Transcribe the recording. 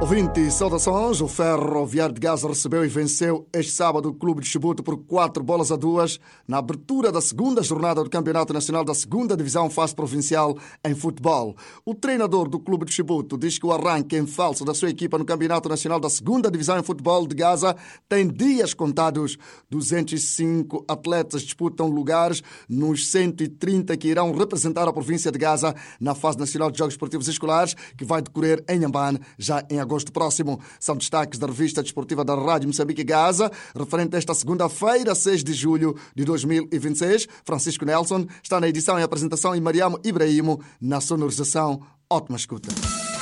Ouvinte, saudações. O Ferroviário de Gaza recebeu e venceu este sábado o Clube de Chibouto por 4-2 na abertura da segunda jornada do Campeonato Nacional da 2ª Divisão Fase Provincial em futebol. O treinador do Clube de Chibouto diz que o arranque em falso da sua equipa no Campeonato Nacional da 2ª Divisão em futebol de Gaza tem dias contados. 205 atletas disputam lugares nos 130 que irão representar a província de Gaza na fase nacional de Jogos Esportivos Escolares, que vai decorrer em Amman já em agosto próximo. São destaques da revista desportiva da Rádio Moçambique Gaza, referente a esta segunda-feira, 6 de julho de 2026. Francisco Nelson está na edição e apresentação e Mariamo Ibrahimo na sonorização. Ótima escuta.